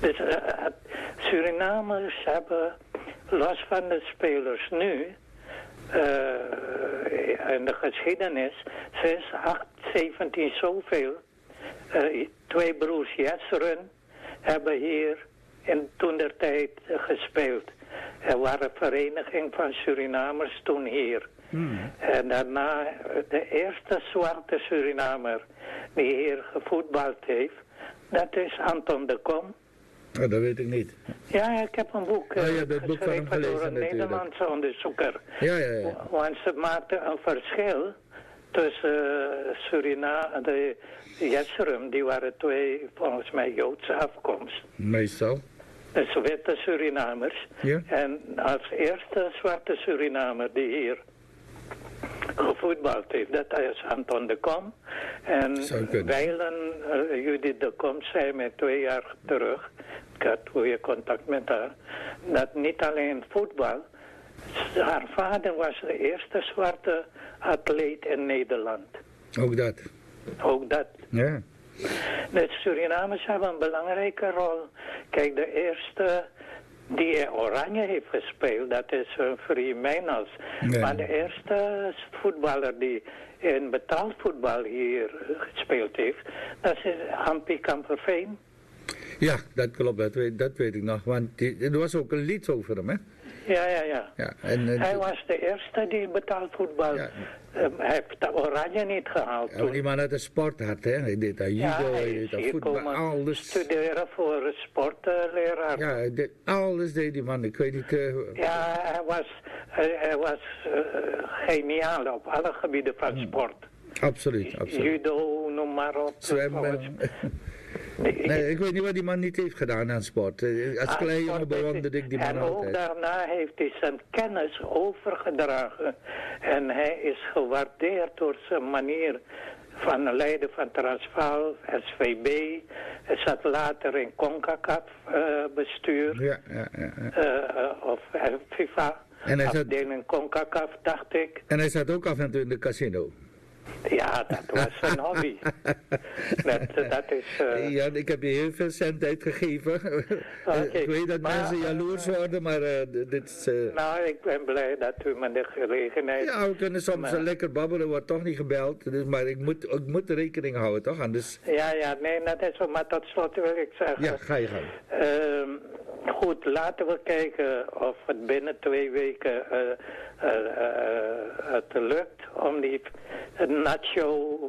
Dus Surinamers hebben, los van de spelers nu, in de geschiedenis, 6, 8, 17 zoveel. Twee broers Jesseren hebben hier in toentertijd gespeeld. Er waren vereniging van Surinamers toen hier. En daarna de eerste zwarte Surinamer die hier gevoetbald heeft, dat is Anton de Kom. Oh, dat weet ik niet. Ja, ik heb een boek geschreven door een Nederlandse onderzoeker. Ja. Want ze maakten een verschil tussen de Jesseren, die waren twee volgens mij Joodse afkomst. Meestal. Dus witte Surinamers. Ja. En als eerste zwarte Surinamer die hier gevoetbald heeft, dat is Anton de Kom. En wijlen Judith de Kom zei mij 2 jaar terug, ik had goede contact met haar, dat niet alleen voetbal, haar vader was de eerste zwarte atleet in Nederland. Ook dat. Ja. De Surinamers hebben een belangrijke rol. Kijk, de eerste die Oranje heeft gespeeld, dat is Free Mijnals. Nee. Maar de eerste voetballer die in betaalvoetbal hier gespeeld heeft, dat is Hampie Kamperveen. Ja, dat klopt, dat weet ik nog. Want er was ook een lied over hem, hè? Ja. Hij was de eerste die betaalvoetbal. Ja. Hij heeft de Oranje niet gehaald. Ja, die man had een sporthart, hè? Hij deed dat judo, hij deed dat voetbal, alles. Studeren voor een sportleraar. Ja, alles deed die man, ik weet niet. Ja, hij was geniaal op alle gebieden van sport. Absoluut. Judo, noem maar op. Zwemmen. Nee, ik weet niet wat die man niet heeft gedaan aan sport. Als klein jongen bewonderde ik die man altijd. En ook daarna heeft hij zijn kennis overgedragen. En hij is gewaardeerd door zijn manier van leiden van Transvaal, SVB. Hij zat later in CONCACAF bestuur. Ja. Of FIFA. En hij afdeling CONCACAF, dacht ik. En hij zat ook af en toe in de casino. Ja, dat was zijn hobby. dat is... Ja, ik heb je heel veel cent uitgegeven. Okay, ik weet dat mensen jaloers worden, maar dit is... Nou, ik ben blij dat u me de gelegenheid... Ja, we kunnen soms lekker babbelen, wordt toch niet gebeld. Dus, maar ik moet rekening houden, toch? Anders... Ja, nee, dat is zo. Maar tot slot wil ik zeggen... Ja, ga je gang. Goed, laten we kijken of het binnen 2 weken het lukt om die nacho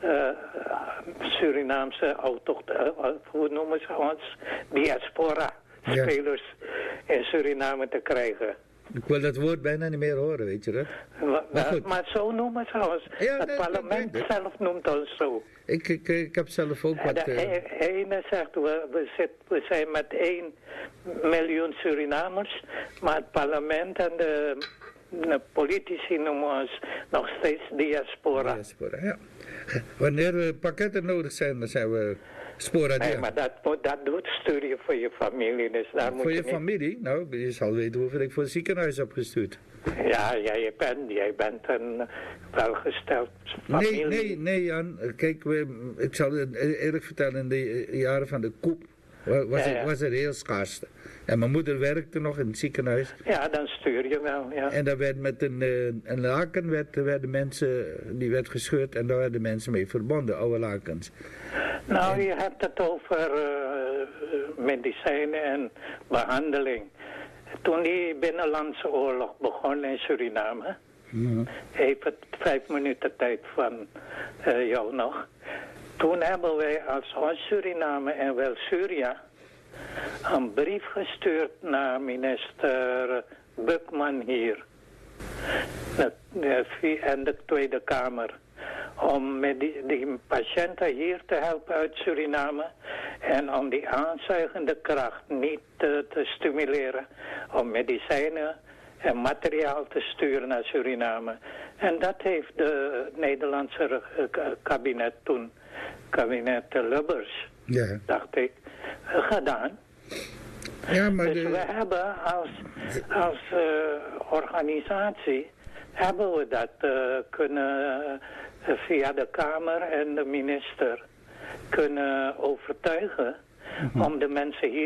Surinaamse hoe noemen ze ons, diaspora spelers in Suriname te krijgen. Ik wil dat woord bijna niet meer horen, weet je dat? Maar zo noemen ze ons. Ja, het parlement zelf noemt ons zo. Ik heb zelf ook wat... De ene zegt, we zijn met 1 miljoen Surinamers, maar het parlement en de politici noemen ons nog steeds diaspora. Ja. Wanneer we pakketten nodig zijn, dan zijn we spora. Nee, maar dat stuur je voor je familie. Dus daar moet voor je familie? Nou, je zal weten hoeveel ik voor het ziekenhuis heb gestuurd. Ja, jij bent een welgesteld familie. Nee, Jan. Kijk, ik zal het eerlijk vertellen, in de jaren van de koep was het heel schaars. En mijn moeder werkte nog in het ziekenhuis. Ja, dan stuur je wel, ja. En daar werd met een laken werden mensen, die werd gescheurd en daar werden mensen mee verbonden, oude lakens. Nou, je hebt het over medicijnen en behandeling. Toen die Binnenlandse Oorlog begon in Suriname, heeft het 5 minuten tijd van jou nog. Toen hebben wij als Suriname en wel Surya een brief gestuurd naar minister Bukman hier. En de Tweede Kamer. Om met die patiënten hier te helpen uit Suriname. En om die aanzuigende kracht niet te stimuleren. Om medicijnen en materiaal te sturen naar Suriname. En dat heeft de Nederlandse kabinet toen, kabinet Lubbers, dacht ik, gedaan. Ja, maar dus we hebben als organisatie, hebben we dat kunnen via de Kamer en de minister kunnen overtuigen om de mensen hier